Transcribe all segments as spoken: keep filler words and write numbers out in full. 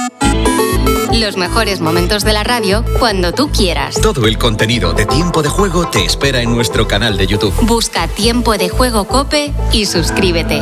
Los mejores momentos de la radio cuando tú quieras. Todo el contenido de Tiempo de Juego te espera en nuestro canal de YouTube. Busca Tiempo de Juego COPE y suscríbete.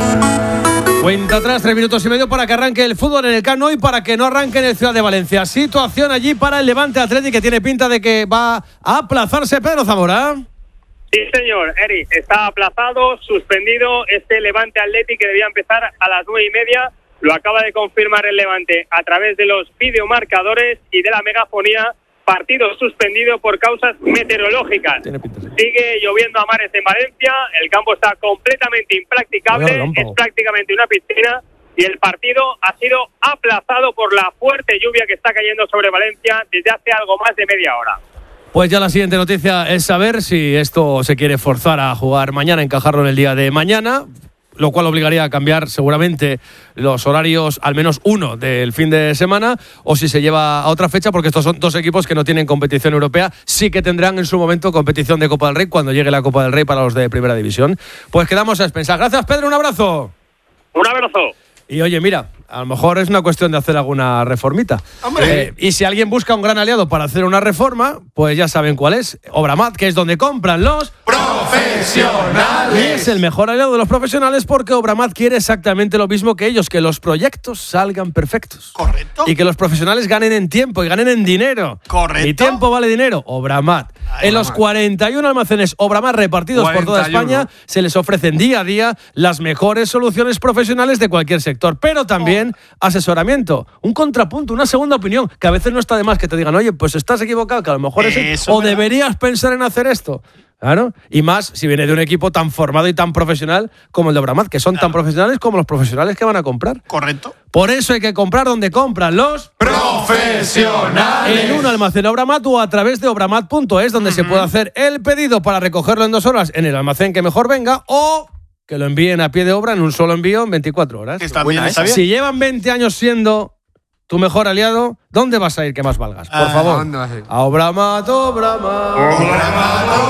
Cuenta atrás, tres minutos y medio para que arranque el fútbol en el Camp Nou y para que no arranque en el Ciudad de Valencia. Situación allí para el Levante Athletic, que tiene pinta de que va a aplazarse. Pedro Zamora. Sí, señor, Eri, está aplazado, suspendido este Levante Athletic que debía empezar a las nueve y media. Lo acaba de confirmar el Levante a través de los videomarcadores y de la megafonía. Partido suspendido por causas meteorológicas. Sigue lloviendo a mares en Valencia, el campo está completamente impracticable, es prácticamente una piscina y el partido ha sido aplazado por la fuerte lluvia que está cayendo sobre Valencia desde hace algo más de media hora. Pues ya la siguiente noticia es saber si esto se quiere forzar a jugar mañana, encajarlo en el día de mañana, lo cual obligaría a cambiar seguramente los horarios, al menos uno del fin de semana, o si se lleva a otra fecha, porque estos son dos equipos que no tienen competición europea, sí que tendrán en su momento competición de Copa del Rey cuando llegue la Copa del Rey para los de Primera División. Pues quedamos a expensas. Gracias, Pedro, un abrazo. Un abrazo. Y oye, mira, a lo mejor es una cuestión de hacer alguna reformita. Eh, y si alguien busca un gran aliado para hacer una reforma, pues ya saben cuál es. Obramat, que es donde compran los profesionales. Y es el mejor aliado de los profesionales porque Obramat quiere exactamente lo mismo que ellos, que los proyectos salgan perfectos. Correcto. Y que los profesionales ganen en tiempo y ganen en dinero. Correcto. Y tiempo vale dinero. Obramat. Ay, en los cuarenta y uno almacenes Obramat repartidos cuarenta y uno por toda España se les ofrecen día a día las mejores soluciones profesionales de cualquier sector, pero también oh. asesoramiento, un contrapunto, una segunda opinión, que a veces no está de más que te digan, oye, pues estás equivocado, que a lo mejor es eso, o deberías pensar en hacer esto. Claro, y más si viene de un equipo tan formado y tan profesional como el de Obramat, que son claro. tan profesionales como los profesionales que van a comprar. Correcto. Por eso hay que comprar donde compran los profesionales. En un almacén Obramat o a través de obramat punto es, donde uh-huh. se puede hacer el pedido para recogerlo en dos horas en el almacén que mejor venga o que lo envíen a pie de obra en un solo envío en veinticuatro horas. Está bien, está bien. Si llevan veinte años siendo tu mejor aliado, ¿dónde vas a ir que más valgas? Por ah, favor. A Obramat, Obramat. Obramat,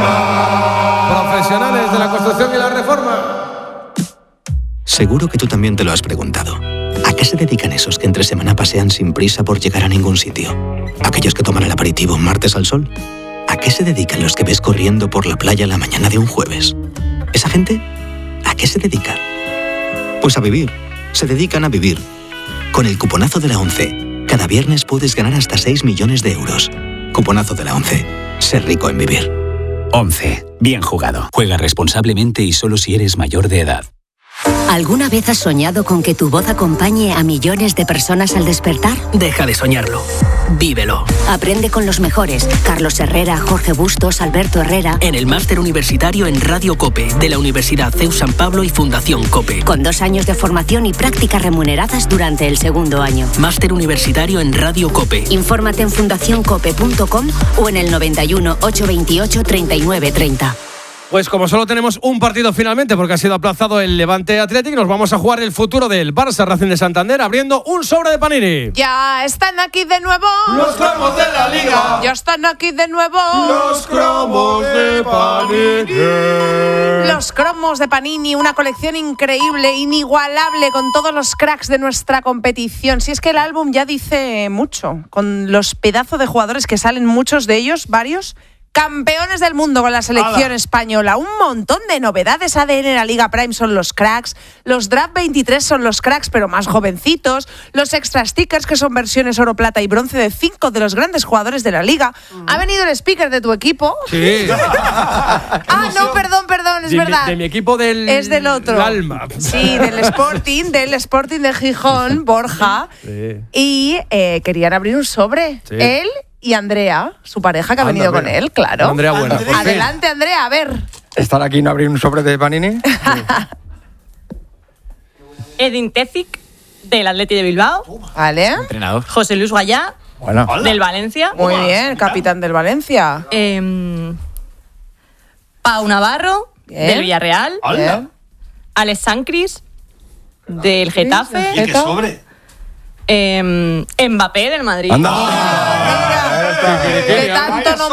Obramat. Profesionales de la construcción y la reforma. Seguro que tú también te lo has preguntado. ¿A qué se dedican esos que entre semana pasean sin prisa por llegar a ningún sitio? ¿Aquellos que toman el aperitivo un martes al sol? ¿A qué se dedican los que ves corriendo por la playa la mañana de un jueves? ¿Esa gente? ¿A qué se dedica? Pues a vivir. Se dedican a vivir. Con el cuponazo de la ONCE, cada viernes puedes ganar hasta seis millones de euros. Cuponazo de la ONCE. Ser rico en vivir. ONCE. Bien jugado. Juega responsablemente y solo si eres mayor de edad. ¿Alguna vez has soñado con que tu voz acompañe a millones de personas al despertar? Deja de soñarlo. Vívelo. Aprende con los mejores. Carlos Herrera, Jorge Bustos, Alberto Herrera. En el Máster Universitario en Radio COPE, de la Universidad C E U San Pablo y Fundación COPE. Con dos años de formación y prácticas remuneradas durante el segundo año. Máster Universitario en Radio COPE. Infórmate en fundación cope punto com o en el noventa y uno, ochocientos veintiocho, treinta y nueve treinta. Pues como solo tenemos un partido finalmente, porque ha sido aplazado el Levante Athletic, nos vamos a jugar el futuro del Barça Racing de Santander abriendo un sobre de Panini. Ya están aquí de nuevo los cromos de la Liga. Ya están aquí de nuevo los cromos de Panini. Los cromos de Panini, una colección increíble, inigualable, con todos los cracks de nuestra competición. Si es que el álbum ya dice mucho, con los pedazos de jugadores que salen, muchos de ellos, varios campeones del mundo con la selección ¡Hala! Española. Un montón de novedades. A D N en la Liga Prime son los cracks. Los Draft veintitrés son los cracks, pero más jovencitos. Los extra stickers, que son versiones oro, plata y bronce de cinco de los grandes jugadores de la Liga. Uh-huh. ¿Ha venido el speaker de tu equipo? Sí. ah, no, perdón, perdón, es de, verdad. De mi equipo del... Es del otro. Alma. Sí, del Sporting, del Sporting de Gijón, Borja. Sí. Y eh, querían abrir un sobre. Sí. Él y Andrea, su pareja que ha Anda, venido con él, claro. Andrea, bueno. Andrea. Adelante, Andrea, a ver. ¿Estar aquí y no abrir un sobre de Panini? Sí. Edin Tezic, del Atleti de Bilbao. Vale. Entrenador. José Luis Guayá, bueno. del Valencia. Muy bien, capitán del Valencia. Eh, Pau Navarro, bien. del Villarreal. Bien. Alex Sancris, del Getafe. ¿Y qué sobre? Eh, Mbappé, del Madrid. ¡Anda! De tanto no